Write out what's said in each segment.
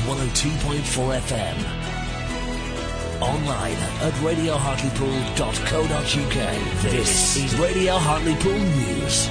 102.4 FM. Online at radiohartlepool.co.uk. This is Radio Hartlepool News.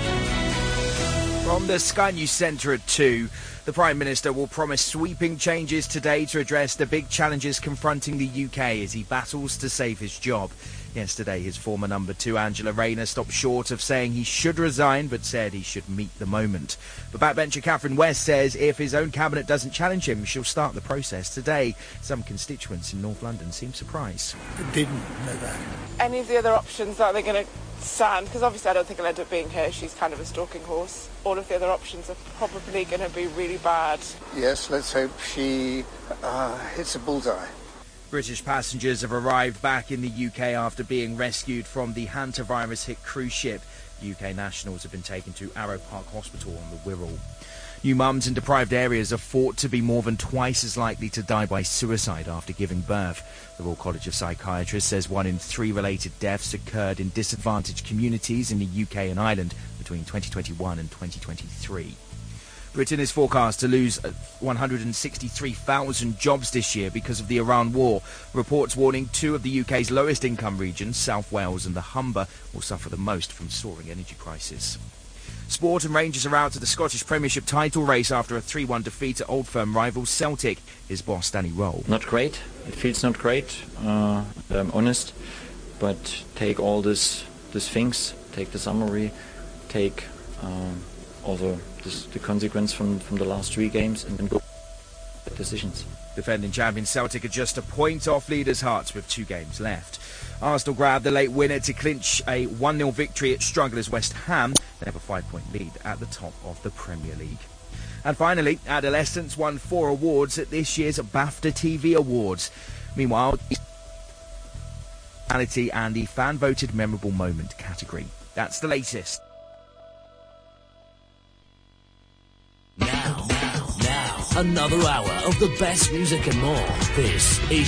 From the Sky News Centre at 2, the Prime Minister will promise sweeping changes today to address the big challenges confronting the UK as he battles to save his job. Yesterday, his former number 2, Angela Rayner, stopped short of saying he should resign, but said he should meet the moment. But backbencher Catherine West says if his own cabinet doesn't challenge him, she'll start the process today. Some constituents in North London seem surprised. I didn't know that. Any of the other options, are they going to stand? Because obviously I don't think it'll end up being her. She's kind of a stalking horse. All of the other options are probably going to be really bad. Yes, let's hope she hits a bullseye. British passengers have arrived back in the UK after being rescued from the hantavirus-hit cruise ship. UK nationals have been taken to Arrow Park Hospital on the Wirral. New mums in deprived areas are thought to be more than twice as likely to die by suicide after giving birth. The Royal College of Psychiatrists says 1 in 3 related deaths occurred in disadvantaged communities in the UK and Ireland between 2021 and 2023. Britain is forecast to lose 163,000 jobs this year because of the Iran war. Reports warning 2 of the UK's lowest income regions, South Wales and the Humber, will suffer the most from soaring energy prices. Sport, and Rangers are out of the Scottish Premiership title race after a 3-1 defeat to Old Firm rivals Celtic. His boss, Danny Roll. Not great. It feels not great, I'm honest. But take all these things, take the summary, take also the consequence from the last 3 games, and then go decisions. Defending champion Celtic are just a point off leaders' Hearts with 2 games left. Arsenal grabbed the late winner to clinch a 1-0 victory at strugglers West Ham. They have a 5-point lead at the top of the Premier League. And finally, Adolescents won 4 awards at this year's BAFTA TV Awards. Meanwhile, the and the fan-voted memorable moment category. That's the latest. Now, another hour of the best music and more. This is